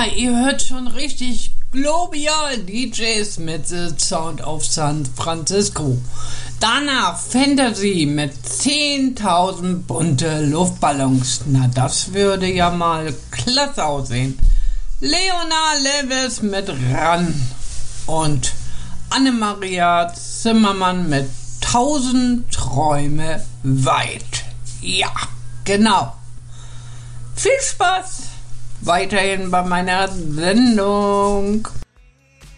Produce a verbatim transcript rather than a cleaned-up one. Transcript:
Ja, ihr hört schon richtig Global D Js mit The Sound of San Francisco. Danach Fantasy mit zehntausend bunte Luftballons. Na, das würde ja mal klasse aussehen. Leona Lewis mit Ran und Annemaria Zimmermann mit tausend Träume weit. Ja, genau. Viel Spaß weiterhin bei meiner Sendung.